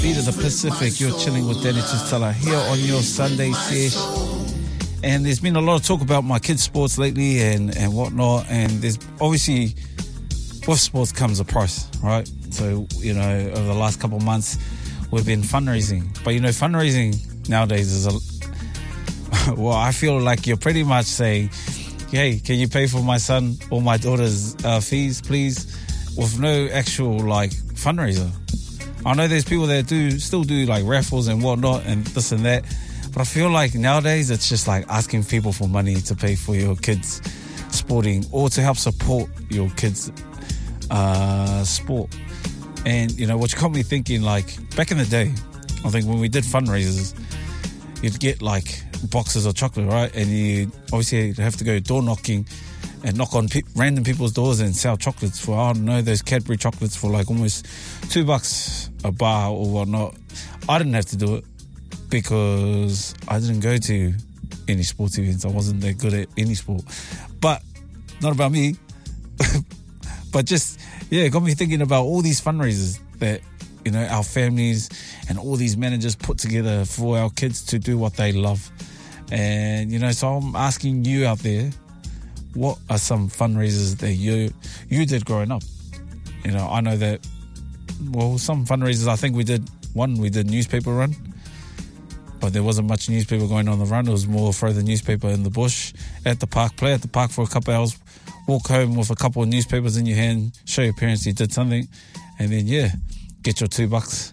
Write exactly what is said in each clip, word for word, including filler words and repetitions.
Beat of the Pacific. You're chilling with Danny Chistella here on your Sunday sesh. And there's been a lot of talk about my kids' sports lately and, and whatnot. And there's obviously, with sports comes a price, right? So, you know, over the last couple of months, we've been fundraising. But, you know, fundraising nowadays is a... well, I feel like you're pretty much saying, hey, can you pay for my son or my daughter's uh, fees, please? With no actual, like, fundraiser. I know there's people that do still do, like, raffles and whatnot and this and that. But I feel like nowadays it's just, like, asking people for money to pay for your kids' sporting or to help support your kids' uh, sport. And, you know, what got me thinking, like, back in the day, I think when we did fundraisers, you'd get, like, boxes of chocolate, right? And you obviously have to go door knocking and knock on pe- random people's doors and sell chocolates for, I don't know, those Cadbury chocolates for like almost two bucks a bar or whatnot. I didn't have to do it because I didn't go to any sports events. I wasn't that good at any sport. But, not about me. But just, yeah, it got me thinking about all these fundraisers that, you know, our families and all these managers put together for our kids to do what they love. And, you know, so I'm asking you out there, what are some fundraisers that you you did growing up? You know, I know that, well, some fundraisers, I think we did, one, we did newspaper run, but there wasn't much newspaper going on the run. It was more throw the newspaper in the bush at the park, play at the park for a couple hours, walk home with a couple of newspapers in your hand, show your parents you did something, and then, yeah, get your two bucks.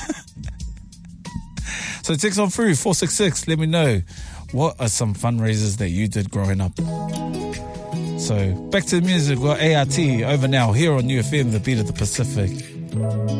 So text on through, four six six, let me know, what are some fundraisers that you did growing up? So, back to the music. We've got A R T over now here on U F M, the Beat of the Pacific.